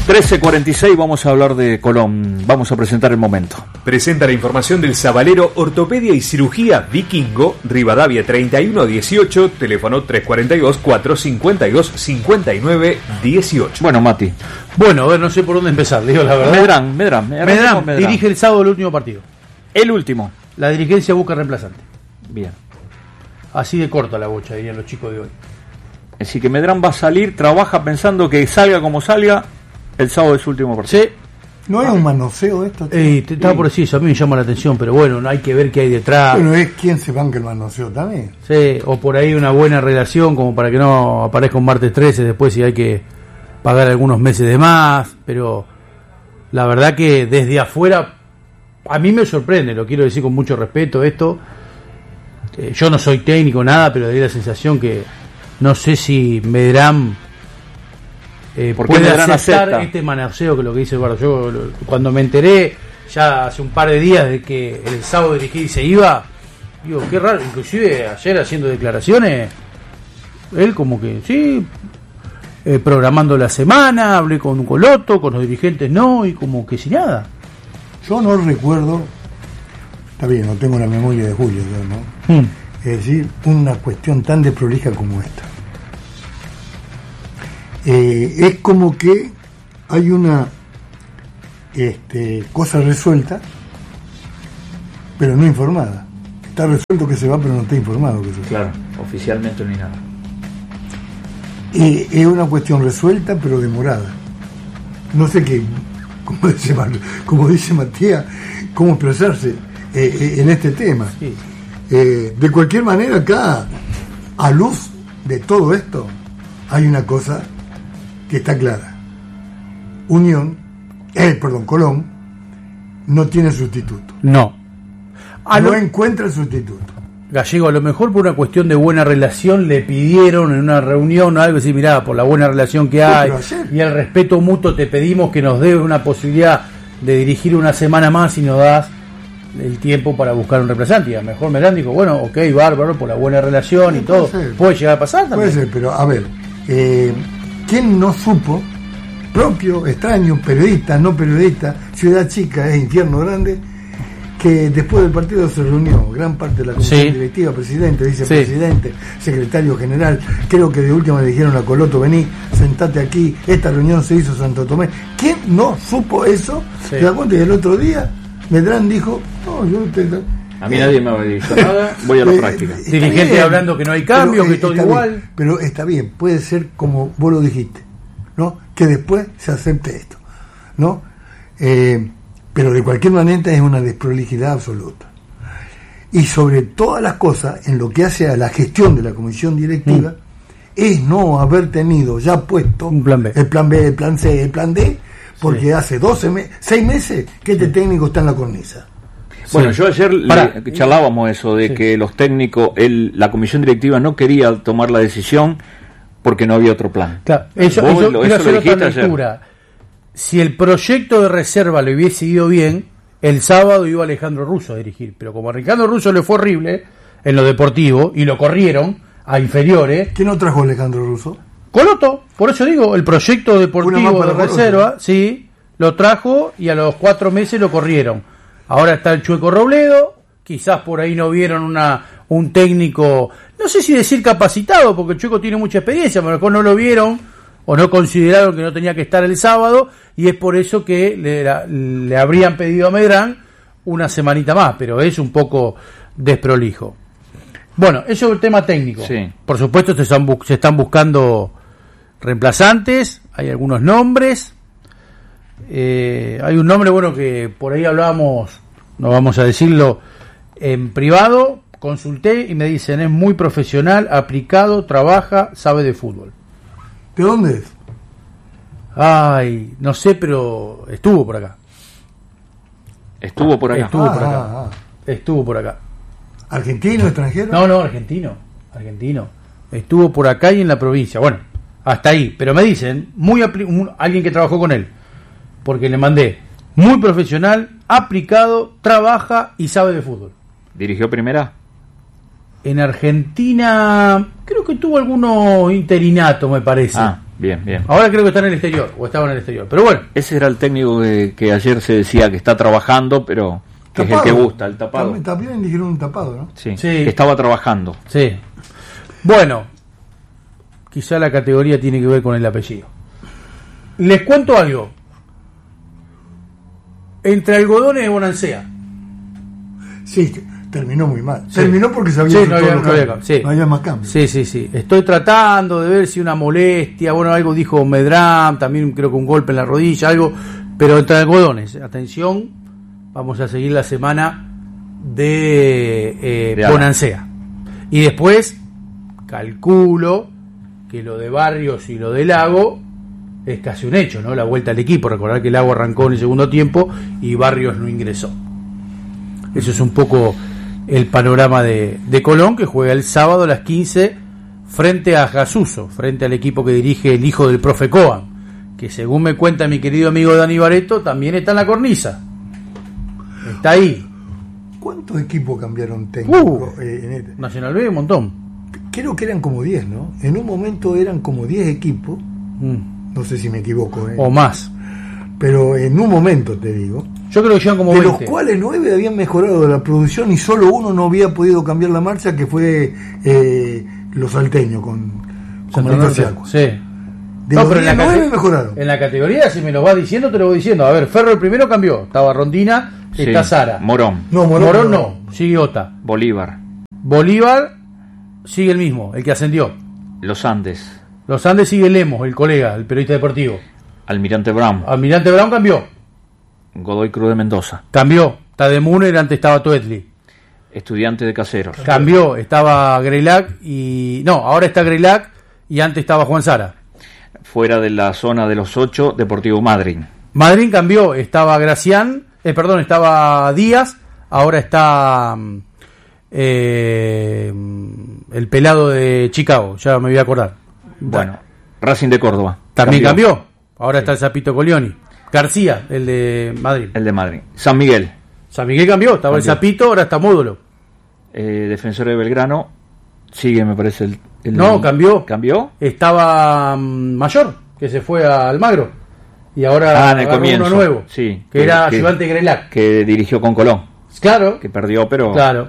13:46, vamos a hablar de Colón. Vamos a presentar el momento. Presenta la información del Sabalero Ortopedia y Cirugía Vikingo, Rivadavia 3118, teléfono 342-452-5918. Bueno, Mati. Bueno, a ver, no sé por dónde empezar, digo la verdad. Medrán dirige el sábado el último partido. El último. La dirigencia busca reemplazante. Bien. Así de corta la bocha, dirían los chicos de hoy. Así que Medrán va a salir, trabaja pensando que salga como salga, el sábado es su último partido. Sí. ¿No es un manoseo esto? Estaba por decir eso, a mí me llama la atención, pero bueno, no hay que ver qué hay detrás. Bueno, es quien se banca el manoseo también. Sí, o por ahí una buena relación como para que no aparezca un martes 13 después si hay que pagar algunos meses de más, pero la verdad que desde afuera a mí me sorprende, lo quiero decir con mucho respeto esto. Yo no soy técnico, nada, pero da la sensación que no sé si Medrán puede aceptar este manoseo, que lo que dice Eduardo. Yo cuando me enteré ya hace un par de días de que el sábado dirigí y se iba, digo, qué raro, inclusive ayer haciendo declaraciones, él como que sí, programando la semana, hablé con Coloto, con los dirigentes no, y como que sin nada. Yo no recuerdo, está bien, no tengo la memoria de Julio, ¿no? Es decir, una cuestión tan desprolija como esta. Es como que hay una cosa resuelta, pero no informada. Está resuelto que se va, pero no está informado que se va. Claro, oficialmente ni nada. Es una cuestión resuelta, pero demorada. No sé qué, como dice Matías, cómo expresarse en este tema. Sí. De cualquier manera, acá, a luz de todo esto, hay una cosa que está clara. Colón no tiene sustituto. No encuentra sustituto. Gallego, a lo mejor por una cuestión de buena relación le pidieron en una reunión o algo así, mirá, por la buena relación que hay y el respeto mutuo te pedimos que nos dé una posibilidad de dirigir una semana más y nos das el tiempo para buscar un reemplazante. Y a lo mejor Medrán dijo, bueno, ok, bárbaro, por la buena relación y todo. Puede llegar a pasar también. Puede ser, pero a ver, ¿quién no supo, propio, extraño, periodista, no periodista, ciudad chica, es infierno grande, que después del partido se reunió gran parte de la comisión directiva, presidente, vicepresidente, secretario general, creo que de última le dijeron a Coloto, vení, sentate aquí, esta reunión se hizo en Santo Tomé. ¿Quién no supo eso? ¿Te das cuenta? Y el otro día Medrán dijo, no, yo a mí nadie me ha dicho nada, voy a la práctica. Dirigente hablando que no hay cambios, que todo igual. Bien, pero está bien, puede ser como vos lo dijiste, ¿no? Que después se acepte esto, ¿no? Pero de cualquier manera es una desprolijidad absoluta. Y sobre todas las cosas, en lo que hace a la gestión de la comisión directiva, es no haber tenido ya puesto un plan B. El plan B, el plan C, el plan D, porque hace 6 meses que este técnico está en la cornisa. Bueno, yo ayer charlábamos eso de que los técnicos, la comisión directiva no quería tomar la decisión porque no había otro plan. Claro, eso quiero hacer otra lectura. Si el proyecto de reserva le hubiese ido bien, el sábado iba Alejandro Russo a dirigir, pero como a Alejandro Russo le fue horrible en lo deportivo y lo corrieron a inferiores. ¿Quién no trajo a Alejandro Russo? Coloto, por eso digo, el proyecto deportivo de reserva, sí, lo trajo y a los 4 meses lo corrieron. Ahora está el Chueco Robledo, quizás por ahí no vieron un técnico, no sé si decir capacitado, porque el Chueco tiene mucha experiencia, pero a lo mejor no lo vieron o no consideraron que no tenía que estar el sábado, y es por eso que le habrían pedido a Medrán una semanita más, pero es un poco desprolijo. Bueno, eso es el tema técnico. Sí. Por supuesto se están buscando reemplazantes, hay algunos nombres. Hay un nombre, bueno, que por ahí hablábamos, no vamos a decirlo en privado, consulté y me dicen, es muy profesional, aplicado, trabaja, sabe de fútbol. ¿De dónde es? Ay, no sé, pero estuvo por acá. Estuvo por acá. Estuvo por acá. ¿Argentino, extranjero? No, argentino. Estuvo por acá y en la provincia. Bueno, hasta ahí. Pero me dicen, alguien que trabajó con él, porque le mandé, muy profesional, aplicado, trabaja y sabe de fútbol. ¿Dirigió primera? En Argentina, creo que tuvo algunos interinatos, me parece. Bien, bien. Ahora creo que está en el exterior, o estaba en el exterior. Pero bueno. Ese era el técnico que ayer se decía que está trabajando, pero que es el que gusta, el tapado. También dijeron un tapado, ¿no? Sí, que estaba trabajando. Sí. Bueno, quizá la categoría tiene que ver con el apellido. Les cuento algo. Entre Algodones y Bonancea. Sí, terminó muy mal. Sí. Terminó porque se había no había más cambios. Sí. Estoy tratando de ver si una molestia, bueno, algo dijo Medram, también creo que un golpe en la rodilla, algo, pero entre Algodones, atención, vamos a seguir la semana de Bonancea. Y después, calculo que lo de Barrios y lo de Lago es casi un hecho, ¿no? La vuelta al equipo, recordar que Lago arrancó en el segundo tiempo y Barrios no ingresó. Eso es un poco el panorama de Colón, que juega el sábado a las 15 frente a Gasuso, frente al equipo que dirige el hijo del profe Coan, que según me cuenta mi querido amigo Dani Bareto, también está en la cornisa. Está ahí. ¿Cuántos equipos cambiaron técnico? Nacional B, un montón. Creo que eran como 10, ¿no? En un momento eran como 10 equipos. No sé si me equivoco. O más. Pero en un momento, te digo. Yo creo que llevan como 20. De los cuales 9 habían mejorado la producción y solo uno no había podido cambiar la marcha, que fue los salteños con Marito Siaco. Sí. De los 9 mejoraron. En la categoría, si me lo vas diciendo, te lo voy diciendo. A ver, Ferro el primero cambió. Estaba Rondina, está Sara. Morón. No, Morón no. Sigue Ota. Bolívar sigue el mismo, el que ascendió. Los Andes sigue Lemos, el colega, el periodista deportivo. Almirante Brown cambió. Godoy Cruz de Mendoza cambió. Tademuner, antes estaba Toetli. Estudiante de Caseros cambió. Estaba Grelac ahora está Grelac y antes estaba Juan Sara. Fuera de la zona de los 8, Deportivo Madryn cambió. Estaba estaba Díaz. Ahora está el pelado de Chicago, ya me voy a acordar. Bueno, Racing de Córdoba también cambió. Ahora está el Zapito Colioni. García, el de Madrid. San Miguel cambió. Estaba el Zapito, ahora está Módulo. Defensor de Belgrano sigue, me parece cambió. Estaba Mayor, que se fue a Almagro, y ahora en el comienzo, uno nuevo, sí, que era ayudante Grelac, que dirigió con Colón, claro, que perdió, pero claro.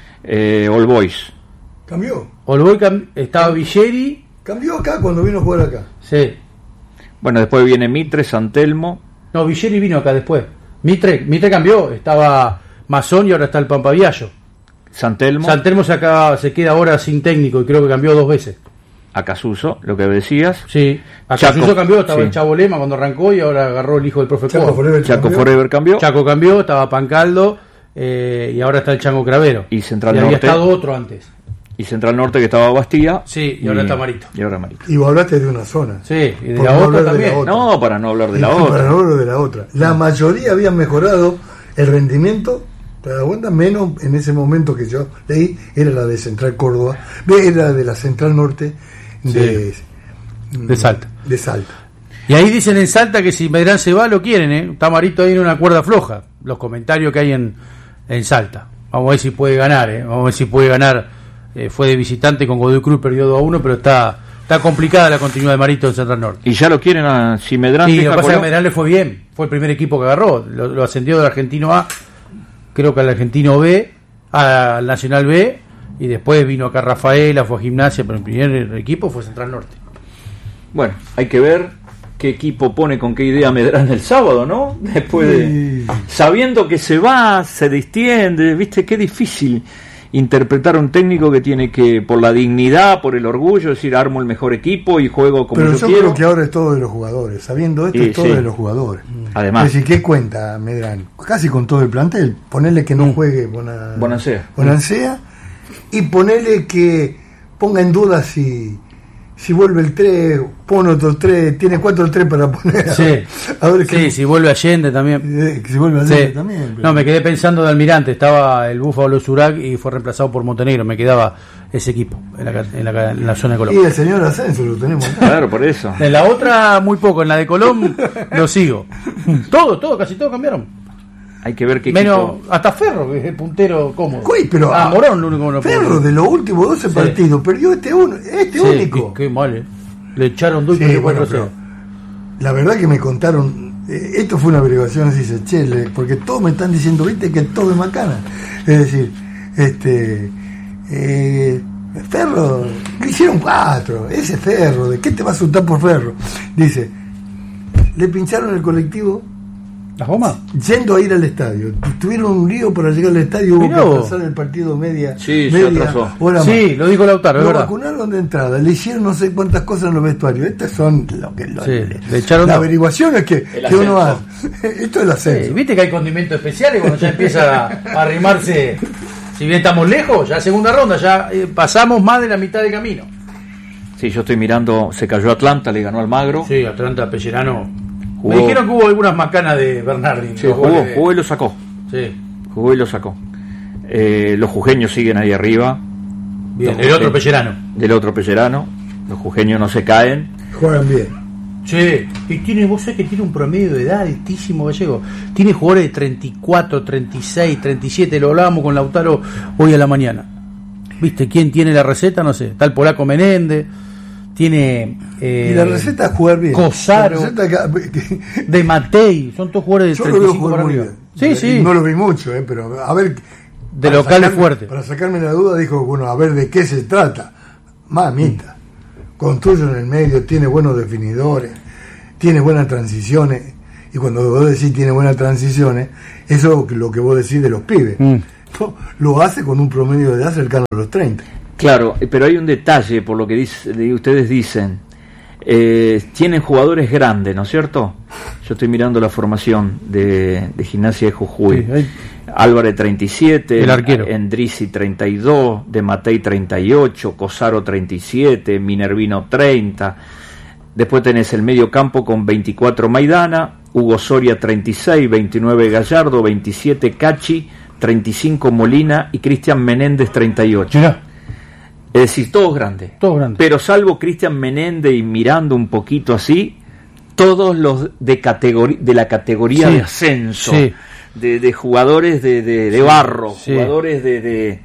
All Boys cambió. Estaba Villeri, cambió acá cuando vino a jugar acá. Sí. Bueno, después viene Mitre, San Telmo. No, Villeri vino acá después. Mitre cambió. Estaba Mazón y ahora está el Pampaviallo. San Telmo se queda ahora sin técnico y creo que cambió 2 veces. A Casuso, lo que decías. Sí, a Casuso cambió. Estaba el Chavo Lema cuando arrancó y ahora agarró el hijo del profe Chaco Forever cambió. Chaco cambió, estaba Pancaldo y ahora está el Chango Cravero. Y Central y Norte. Había estado otro antes. Y Central Norte, que estaba Bastía. Sí, y ahora está Marito. Y vos hablaste de una zona. Sí, y de la otra también. No, para no hablar de la otra. Para no hablar de la otra. La mayoría habían mejorado el rendimiento, te das cuenta, menos en ese momento que yo leí, era la de Central Córdoba, era de la Central Norte de Salta. De Salta. Y ahí dicen en Salta que si Medrán se va, lo quieren, ¿eh? Está Marito ahí en una cuerda floja. Los comentarios que hay en Salta. Vamos a ver si puede ganar, ¿eh? Vamos a ver si puede ganar. Fue de visitante con Godoy Cruz, perdió 2-1, pero está complicada la continuidad de Marito en Central Norte. Y ya lo quieren si Medrán. Y lo que pasa es que a Medrán le fue bien. Fue el primer equipo que agarró. Lo ascendió del Argentino A, creo que al Argentino B, al Nacional B, y después vino acá Rafaela, fue a Gimnasia, pero el primer equipo fue Central Norte. Bueno, hay que ver qué equipo pone con qué idea Medrán el sábado, ¿no? Después sabiendo que se va, se distiende, ¿viste? Qué difícil interpretar a un técnico que tiene que, por la dignidad, por el orgullo, decir, armo el mejor equipo y juego como yo quiero. Pero yo creo que ahora es todo de los jugadores, sabiendo esto, es todo de los jugadores. Además. Es decir, ¿qué cuenta Medrán? Casi con todo el plantel, ponerle que no juegue Bonancea y ponerle que ponga en duda si vuelve el 3, pone otro 3, tiene 4-3 para poner. Sí, a ver si vuelve Allende también. Si vuelve Allende también. Pero... No, me quedé pensando de Almirante, estaba el Búfalo Surac y fue reemplazado por Montenegro, me quedaba ese equipo en la zona de Colón. Y el señor Ascenso lo tenemos acá. Claro, por eso. En la otra muy poco, en la de Colón lo sigo. Casi todo cambiaron. Hay que ver qué menos equipo... hasta Ferro, que es el puntero cómodo. Pero Morón lo único que no Ferro puede. De los últimos 12 partidos perdió este único. Qué mal, Le echaron 2 Sí, bueno, pero la verdad que me contaron, esto fue una averiguación, así dice, porque todos me están diciendo, viste, que todo es macana. Es decir, Ferro, le hicieron 4, ese Ferro, ¿de qué te va a asustar por Ferro? Dice, le pincharon el colectivo. ¿La goma? Yendo a ir al estadio. Tuvieron un lío para llegar al estadio, hubo que atrasar el partido media hora más. Sí, lo dijo Lautaro, es lo verdad. Vacunaron de entrada, le hicieron no sé cuántas cosas en los vestuarios. Estas son le echaron la averiguación es que uno hace. Esto es el ascenso. Sí, viste que hay condimentos especiales cuando ya empieza a arrimarse. Si bien estamos lejos, ya segunda ronda, ya pasamos más de la mitad del camino. Sí, yo estoy mirando, se cayó Atlanta, le ganó Almagro. Sí, Atlanta, Pellerano. Jugó. Me dijeron que hubo algunas macanas de Bernardi. Sí, jugó y lo sacó. Sí. Jugó y lo sacó. Los jujeños siguen ahí arriba. Bien, el otro Pellerano. Del otro Pellerano. Los jujeños no se caen. Juegan bien. Sí, y vos sabés que tiene un promedio de edad altísimo Gallego. Tiene jugadores de 34, 36, 37. Lo hablábamos con Lautaro hoy a la mañana. ¿Viste quién tiene la receta? No sé. Está el polaco Menéndez. Tiene. Y la receta es jugar bien. Cosaro. De Matei. Son todos jugadores de 35 para arriba. Sí. No lo vi mucho, pero a ver. De locales fuertes. Para sacarme la duda, dijo, bueno, a ver de qué se trata. Mamita. Construye en el medio, tiene buenos definidores, tiene buenas transiciones. Y cuando vos decís tiene buenas transiciones, eso es lo que vos decís de los pibes. Lo hace con un promedio de edad cercano a los 30. Claro, pero hay un detalle, por lo que ustedes dicen. Tienen jugadores grandes, ¿no es cierto? Yo estoy mirando la formación de Gimnasia de Jujuy. Sí, Álvarez 37, el arquero. Endrizi 32, De Matei 38, Cosaro 37, Minervino 30. Después tenés el medio campo con 24 Maidana, Hugo Soria 36, 29 Gallardo, 27 Cachi, 35 Molina y Cristian Menéndez 38. Mirá. Es decir, todos grandes. Pero salvo Cristian Menéndez y mirando un poquito así, todos los de la categoría de ascenso, de jugadores de barro, jugadores de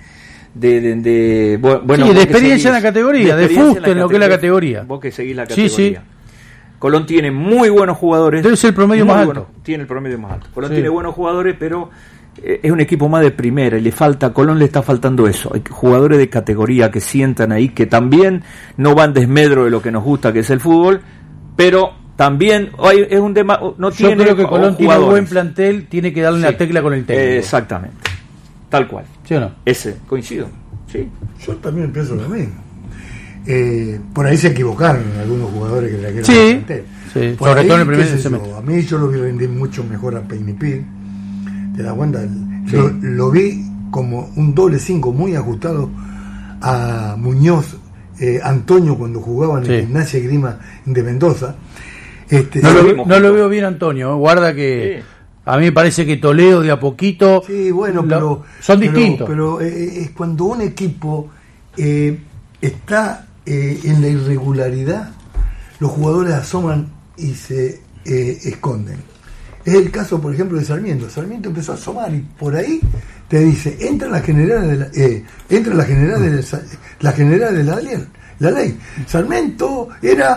experiencia en la categoría, de fuste en lo que es la categoría. Vos que seguís la categoría. Colón tiene muy buenos jugadores. Debe ser el promedio más alto. Tiene el promedio más alto. Colón tiene buenos jugadores, pero es un equipo más de primera y Colón le está faltando eso. Hay jugadores de categoría que sientan ahí, que también no van desmedro de lo que nos gusta, que es el fútbol, pero también es un tema. Yo creo que Colón tiene un buen plantel, tiene que darle una tecla con el técnico. Exactamente, tal cual. ¿Sí o no? Coincido. Sí. Yo también pienso lo mismo. Por ahí se equivocaron algunos jugadores que trajeron al plantel. Sí. Sobre ahí, todo en el primer semestre. A mí yo lo vi rendir mucho mejor a Peñipil. ¿Te das cuenta? Lo vi como un doble 5 muy ajustado a Muñoz, Antonio cuando jugaban en Gimnasia y Grima de Mendoza. No lo veo bien Antonio, guarda que a mí me parece que Toledo de a poquito. Sí, bueno, pero son distintos. Pero es cuando un equipo está en la irregularidad, los jugadores asoman y se esconden. Es el caso, por ejemplo, de Sarmiento. Sarmiento empezó a asomar y por ahí te dice, entra la general de la ley. Sarmiento era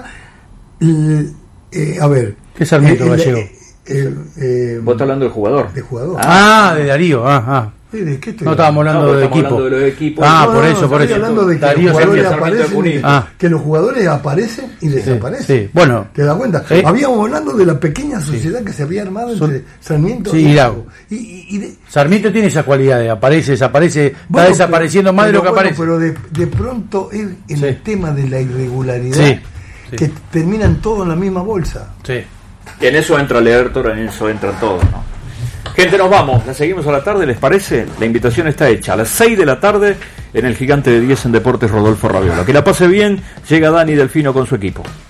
a ver. ¿Qué Sarmiento Gallego? Vos estás hablando del jugador. De jugador. De Darío. ¿De qué estoy no estábamos hablando de equipo. Hablando de los equipos. Por eso. Estoy hablando de que Darío, los jugadores aparecen, que los jugadores aparecen y desaparecen. Sí. Bueno, ¿te das cuenta? Habíamos hablando de la pequeña sociedad que se había armado entre Sarmiento y Lago. Sarmiento tiene esa cualidad de aparece, desaparece, va desapareciendo más de lo que aparece. Pero de pronto es en el tema de la irregularidad que terminan todos en la misma bolsa. Sí. Y en eso entra Lertor, en eso entran todos, ¿no? Gente, nos vamos, la seguimos a la tarde, ¿les parece? La invitación está hecha a las 6 de la tarde en el Gigante de 10 en Deportes Rodolfo Raviola. Que la pase bien, llega Dani Delfino con su equipo.